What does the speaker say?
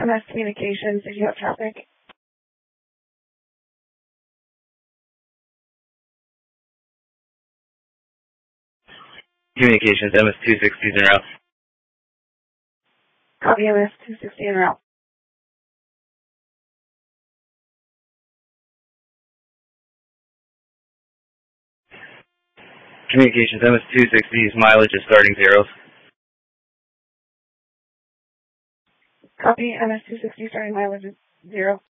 MS Communications, did you have traffic? Communications, MS-260 is en route. Copy, MS-260 en route. Communications, MS-260's mileage is starting zeros. Copy, MS-260 starting mileage is 0.